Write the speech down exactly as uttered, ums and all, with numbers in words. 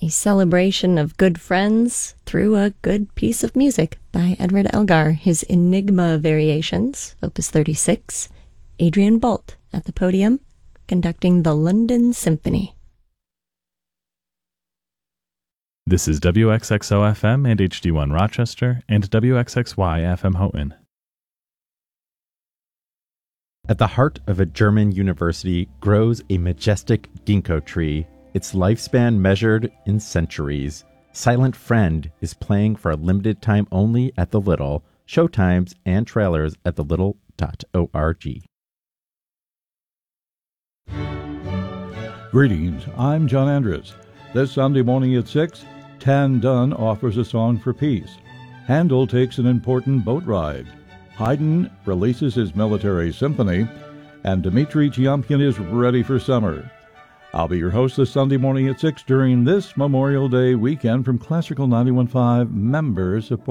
a celebration of good friends through a good piece of music by Edward Elgar, his Enigma Variations, Opus thirty-six, Adrian Bolt at the podium, conducting the London Symphony. This is W X X O F M and H D one Rochester and W X X Y F M Houghton. At the heart of a German university grows a majestic ginkgo tree, its lifespan measured in centuries. Silent Friend is playing for a limited time only at the Little. Showtimes and trailers at the little dot org. Greetings, I'm John Andrews. This Sunday morning at six, Tan Dun offers a song for peace. Handel takes an important boat ride. Haydn releases his military symphony, and Dmitri Tiomkin is ready for summer. I'll be your host this Sunday morning at six during this Memorial Day weekend from Classical ninety-one point five Member Support.